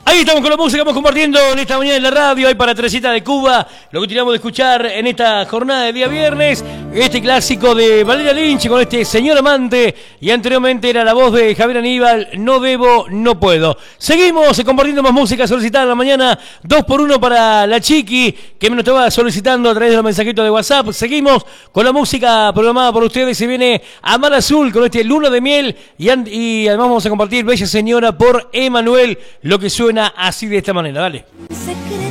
Ahí estamos con la música, estamos compartiendo en esta mañana en la radio, ahí para Teresita de Cuba, lo que teníamos de escuchar en esta jornada de día viernes, este clásico de Valeria Lynch con este Señor Amante, y anteriormente era la voz de Javier Aníbal, No debo, no puedo. Seguimos compartiendo más música solicitada en la mañana, 2x1 para la Chiqui, que me lo estaba solicitando a través de los mensajitos de WhatsApp. Seguimos con la música programada por ustedes, se viene Amar Azul con este Luna de Miel, y además vamos a compartir Bella Señora por Emanuel, lo que suena así de esta manera, dale.